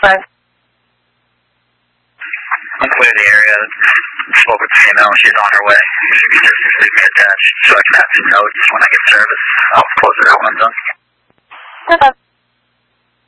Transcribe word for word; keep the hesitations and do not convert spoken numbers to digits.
five. I'm clear the area. Spoke with the female. She's on her way. She can just leave me attached so I can have some notes when I get service. I'll close it out when I'm done. ten five.